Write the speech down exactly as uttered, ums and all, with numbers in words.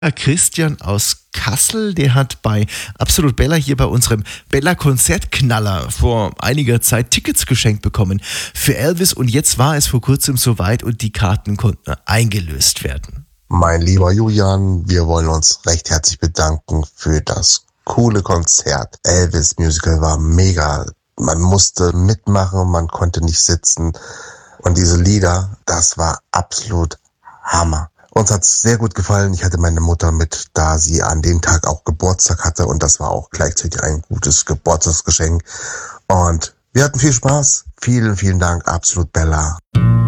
Christian aus Kassel, der hat bei Absolut Bella hier bei unserem Bella-Konzertknaller vor einiger Zeit Tickets geschenkt bekommen für Elvis und jetzt war es vor kurzem soweit und die Karten konnten eingelöst werden. Mein lieber Julian, wir wollen uns recht herzlich bedanken für das coole Konzert. Elvis Musical war mega. Man musste mitmachen, man konnte nicht sitzen und diese Lieder, das war absolut Hammer. Uns hat's sehr gut gefallen. Ich hatte meine Mutter mit, da sie an dem Tag auch Geburtstag hatte und das war auch gleichzeitig ein gutes Geburtstagsgeschenk. Und wir hatten viel Spaß. Vielen, vielen Dank, Absolut Bella.